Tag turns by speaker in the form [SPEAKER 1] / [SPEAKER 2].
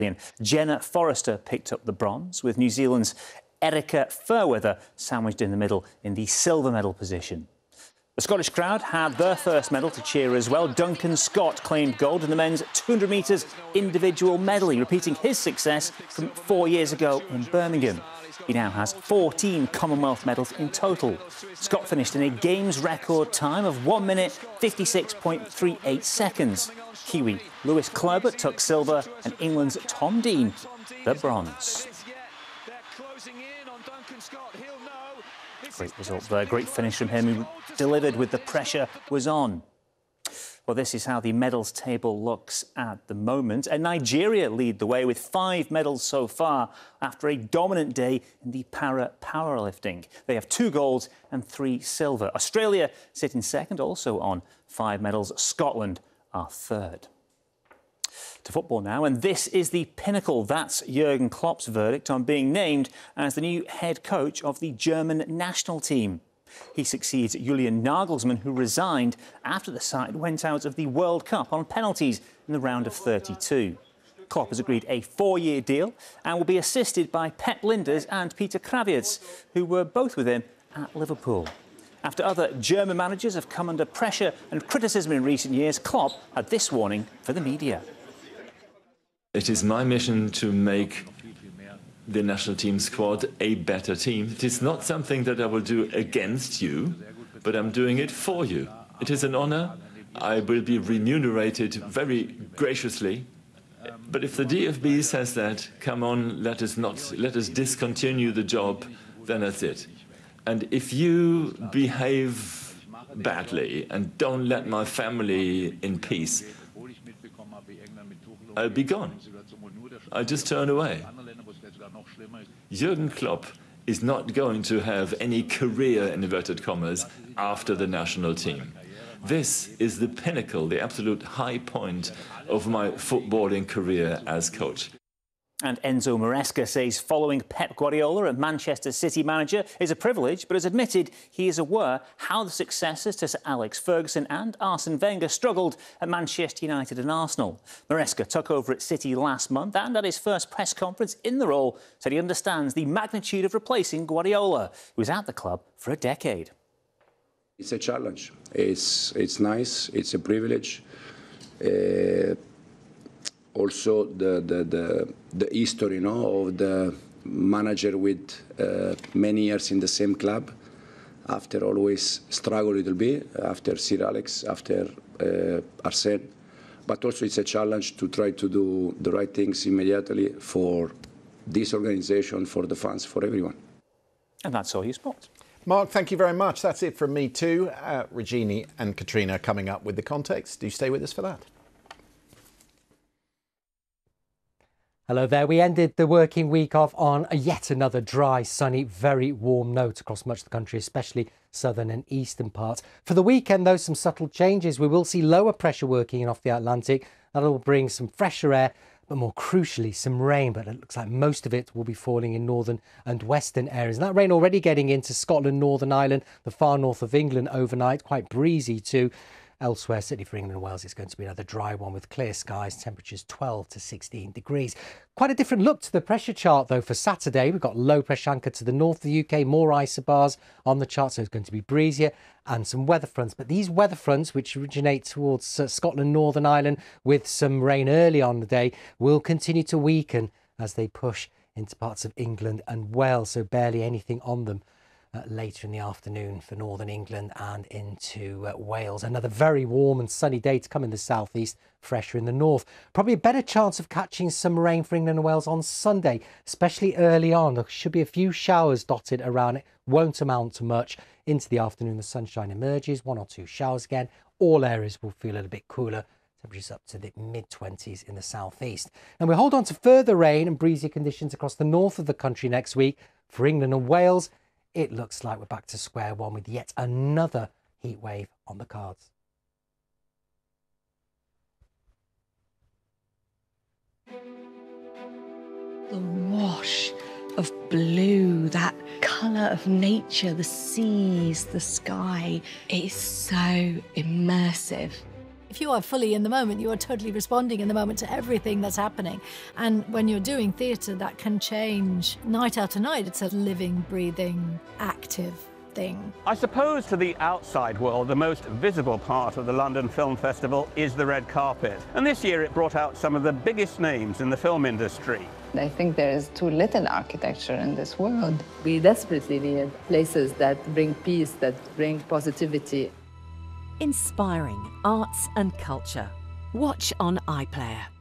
[SPEAKER 1] Jenna Forrester picked up the bronze, with New Zealand's Erica Fairweather sandwiched in the middle in the silver medal position. The Scottish crowd had their first medal to cheer as well. Duncan Scott claimed gold in the men's 200 metres individual medley, repeating his success from 4 years ago in Birmingham. He now has 14 Commonwealth medals in total. Scott finished in a Games record time of 1 minute 56.38 seconds. Kiwi Lewis Clubber took silver and England's Tom Dean the bronze. Great result there, great finish from him, who delivered with the pressure was on. Well, this is how the medals table looks at the moment. And Nigeria lead the way with 5 medals so far after a dominant day in the powerlifting. They have 2 golds and 3 silver. Australia sit in second, also on 5 medals. Scotland are third. To football now, and this is the pinnacle. That's Jurgen Klopp's verdict on being named as the new head coach of the German national team. He succeeds Julian Nagelsmann, who resigned after the side went out of the World Cup on penalties in the round of 32. Klopp has agreed a 4-year deal and will be assisted by Pep Lijnders and Peter Krawietz, who were both with him at Liverpool. After other German managers have come under pressure and criticism in recent years, Klopp had this warning for the media.
[SPEAKER 2] It is my mission to make the national team squad a better team. It is not something that I will do against you, but I'm doing it for you. It is an honor. I will be remunerated very graciously. But if the DFB says that, come on, let us discontinue the job, then that's it. And if you behave badly and don't let my family in peace, I'll be gone. I'll just turn away. Jurgen Klopp is not going to have any career, in inverted commas, after the national team. This is the pinnacle, the absolute high point of my footballing career as coach.
[SPEAKER 1] And Enzo Maresca says following Pep Guardiola at Manchester City manager is a privilege, but has admitted he is aware how the successors to Sir Alex Ferguson and Arsene Wenger struggled at Manchester United and Arsenal. Maresca took over at City last month and at his first press conference in the role said he understands the magnitude of replacing Guardiola, who was at the club for a decade.
[SPEAKER 3] It's a challenge. It's nice. It's a privilege. Also, the history, of the manager with many years in the same club, after always struggle a little bit, after Sir Alex, after Arsene. But also it's a challenge to try to do the right things immediately for this organisation, for the fans, for everyone.
[SPEAKER 1] And that's all you spot.
[SPEAKER 4] Mark, thank you very much. That's it from me too. Regini and Katrina coming up with the context. Do stay with us for that.
[SPEAKER 5] Hello there. We ended the working week off on yet another dry, sunny, very warm note across much of the country, especially southern and eastern parts. For the weekend, though, some subtle changes. We will see lower pressure working in off the Atlantic. That'll bring some fresher air, but more crucially, some rain. But it looks like most of it will be falling in northern and western areas. And that rain already getting into Scotland, Northern Ireland, the far north of England overnight. Quite breezy too. Elsewhere, certainly for England and Wales, it's going to be another dry one with clear skies, temperatures 12 to 16 degrees. Quite a different look to the pressure chart, though, for Saturday. We've got low pressure anchored to the north of the UK, more isobars on the chart, so it's going to be breezier, and some weather fronts. But these weather fronts, which originate towards Scotland, Northern Ireland, with some rain early on the day, will continue to weaken as they push into parts of England and Wales, so barely anything on them. Later in the afternoon for northern England and into Wales. Another very warm and sunny day to come in the southeast, fresher in the north. Probably a better chance of catching some rain for England and Wales on Sunday, especially early on. There should be a few showers dotted around it, won't amount to much. Into the afternoon, the sunshine emerges, 1 or 2 showers again. All areas will feel a little bit cooler. Temperatures up to the mid-20s in the southeast. And we hold on to further rain and breezy conditions across the north of the country next week. For England and Wales, it looks like we're back to square one with yet another heat wave on the cards.
[SPEAKER 6] The wash of blue, that colour of nature, the seas, the sky, it is so immersive.
[SPEAKER 7] If you are fully in the moment, you are totally responding in the moment to everything that's happening. And when you're doing theatre, that can change night after night. It's a living, breathing, active thing.
[SPEAKER 8] I suppose to the outside world, the most visible part of the London Film Festival is the red carpet. And this year it brought out some of the biggest names in the film industry.
[SPEAKER 9] I think there is too little architecture in this world.
[SPEAKER 10] We desperately need places that bring peace, that bring positivity.
[SPEAKER 11] Inspiring arts and culture. Watch on iPlayer.